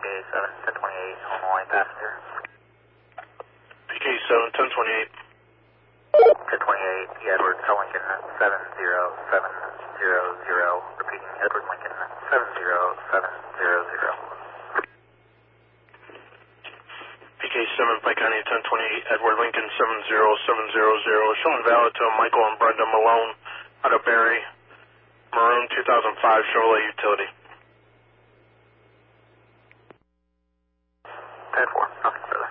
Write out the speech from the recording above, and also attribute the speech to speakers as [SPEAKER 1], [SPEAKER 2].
[SPEAKER 1] PK7, 1028, Illinois passenger.
[SPEAKER 2] PK7, 1028.
[SPEAKER 1] 1028, Edward Lincoln 70700, repeating Edward Lincoln 70700.
[SPEAKER 2] PK7, Pike County 1028, Edward Lincoln 70700, showing valid to Michael and Brenda Malone out of Barry, maroon 2005 Chevrolet Utility.
[SPEAKER 1] 10-4, nothing further.